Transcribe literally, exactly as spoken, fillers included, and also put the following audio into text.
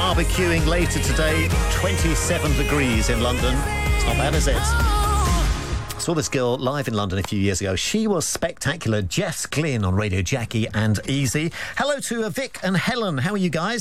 barbecuing later today. twenty-seven degrees in London. It's not bad, is it? Saw this girl live in London a few years ago. She was spectacular. Jess Glynn on Radio Jackie and Easy. Hello to uh, Vic and Helen. How are you guys?